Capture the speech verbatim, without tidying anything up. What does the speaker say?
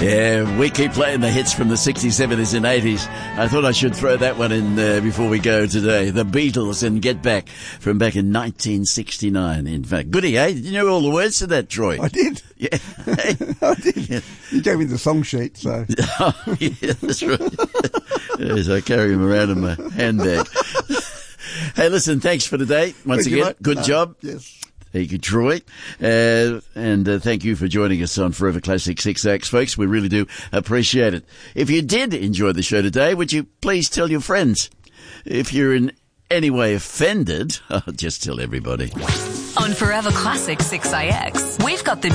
Yeah, we keep playing the hits from the sixties, seventies and eighties. I thought I should throw that one in uh, before we go today. The Beatles and Get Back from back in nineteen sixty-nine, in fact. Goody, eh? Did you know all the words to that, Troy? I did. Yeah. I did. Yeah. You gave me the song sheet, so. Oh, yeah, that's right. Yes, I carry them around in my handbag. Hey, listen, thanks for today. Once Thank again, you, good no, job. Yes. Thank you, Troy. Uh, and uh, thank you for joining us on Forever Classic Six Acts, folks. We really do appreciate it. If you did enjoy the show today, would you please tell your friends? If you're in any way offended, just tell everybody. On Forever Classic six I X, we've got the